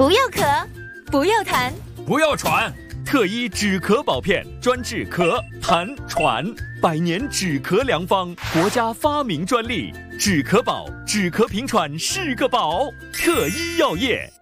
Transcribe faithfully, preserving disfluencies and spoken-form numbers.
不要咳，不要痰， 不要喘。特医止咳宝片，专治咳、痰、喘，百年止咳良方，国家发明专利。止咳宝，止咳平喘是个宝。特医药业。